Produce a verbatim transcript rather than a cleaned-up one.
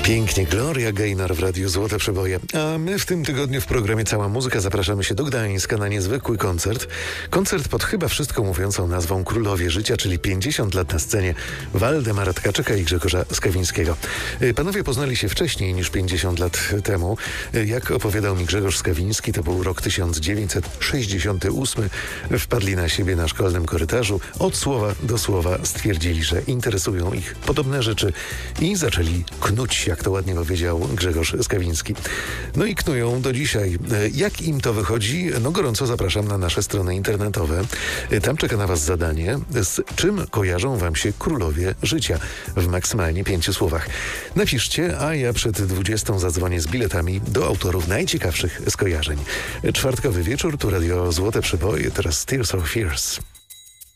Pięknie, Gloria Gaynor w Radiu Złote Przeboje. A my w tym tygodniu w programie Cała Muzyka zapraszamy się do Gdańska na niezwykły koncert. Koncert pod chyba wszystko mówiącą nazwą Królowie Życia, czyli pięćdziesiąt lat na scenie Waldemara Tkaczyka i Grzegorza Skawińskiego. Panowie poznali się wcześniej niż pięćdziesiąt lat temu. Jak opowiadał mi Grzegorz Skawiński, to był rok tysiąc dziewięćset sześćdziesiąty ósmy. Wpadli na siebie na szkolnym korytarzu. Od słowa do słowa stwierdzili, że interesują ich podobne rzeczy i zaczęli knuć, jak to ładnie powiedział Grzegorz Skawiński. No i knują do dzisiaj. Jak im to wychodzi? No gorąco zapraszam na nasze strony internetowe. Tam czeka na was zadanie, z czym kojarzą wam się królowie życia w maksymalnie pięciu słowach. Napiszcie, a ja przed dwudziestą zadzwonię z biletami do autorów najciekawszych skojarzeń. Czwartkowy wieczór, tu Radio Złote Przeboje, teraz Tears for Fears.